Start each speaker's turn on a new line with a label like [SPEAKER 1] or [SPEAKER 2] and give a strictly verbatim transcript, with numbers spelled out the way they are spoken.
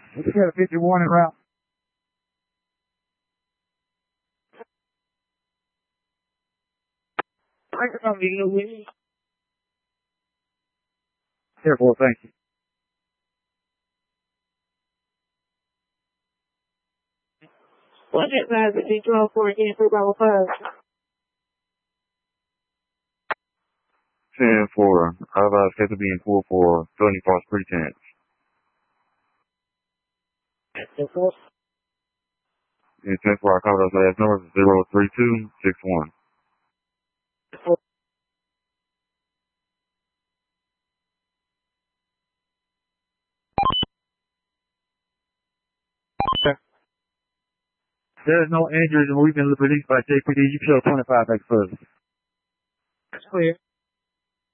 [SPEAKER 1] We got a fifty-one en route.
[SPEAKER 2] I'm going to be moving.
[SPEAKER 1] Careful, thank you.
[SPEAKER 2] One jet five, fifteen, twelve, four, again, three, Bravo five.
[SPEAKER 3] ten four, I advise Captain being four for felony false pretense.
[SPEAKER 2] ten four.
[SPEAKER 3] And ten four, I cover those last numbers, zero three two six one.
[SPEAKER 1] There is no injuries and we've been released by J P D. You show twenty-five back further.
[SPEAKER 2] That's clear.